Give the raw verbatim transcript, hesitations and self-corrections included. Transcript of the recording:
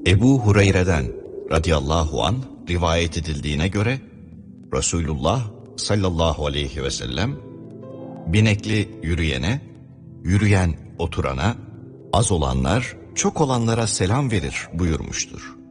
Ebu Hureyre'den radıyallahu anh rivayet edildiğine göre Resulullah sallallahu aleyhi ve sellem binekli yürüyene, yürüyen oturana, az olanlar çok olanlara selam verir buyurmuştur.